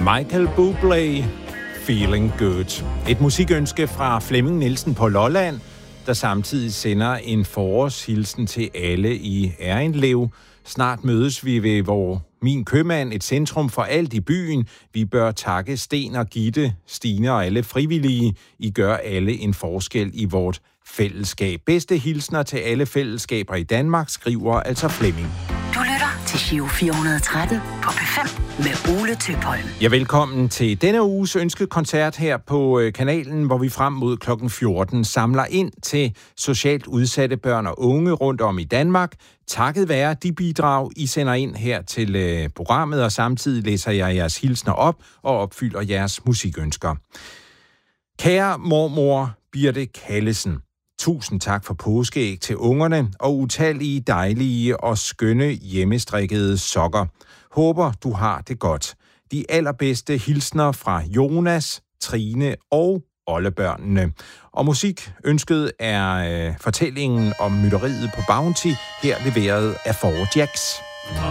Michael Bublé, Feeling Good. Et musikønske fra Flemming Nielsen på Lolland, der samtidig sender en forårshilsen til alle i Errindlev. Snart mødes vi ved Min Købmand, et centrum for alt i byen. Vi bør takke Sten og Gitte, Stine og alle frivillige. I gør alle en forskel i vort fællesskab. Bedste hilsner til alle fællesskaber i Danmark, skriver altså Flemming. Du lytter til Giro 413 på P5 med Ole Tøpholm. Ja, velkommen til denne uges ønsket koncert her på kanalen, hvor vi frem mod kl. 14 samler ind til socialt udsatte børn og unge rundt om i Danmark. Takket være de bidrag, I sender ind her til programmet, og samtidig læser jeg jeres hilsner op og opfylder jeres musikønsker. Kære mormor Birte Kallesen, tusind tak for påskeæg til ungerne og utallige dejlige og skønne hjemmestrikkede sokker. Håber, du har det godt. De allerbedste hilsner fra Jonas, Trine og oldebørnene. Og musikønsket er fortællingen om mytteriet på Bounty, her leveret af Four Jacks.